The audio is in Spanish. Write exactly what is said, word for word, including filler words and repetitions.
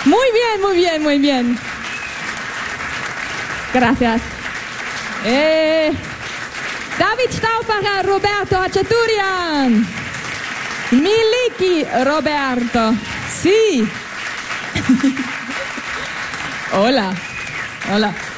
Muy bien, muy bien, muy bien. Gracias. Eh, David Stauffacher, Roberto Hachaturian. Miliki, Roberto. Sí. Hola. Hola.